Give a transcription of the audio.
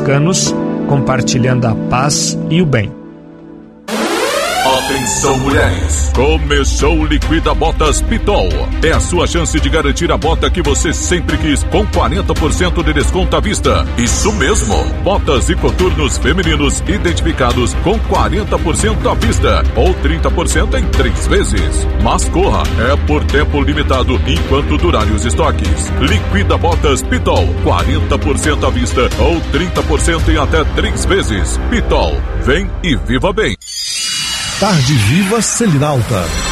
franciscanos, compartilhando a paz e o bem. Atenção, mulheres! Começou o Liquida Botas Pitol. É a sua chance de garantir a bota que você sempre quis, com 40% de desconto à vista. Isso mesmo! Botas e coturnos femininos identificados com 40% à vista, ou 30% em 3 vezes. Mas corra, é por tempo limitado, enquanto durarem os estoques. Liquida Botas Pitol, 40% à vista, ou 30% em até 3 vezes. Pitol, vem e viva bem! Tarde Viva Selinalta.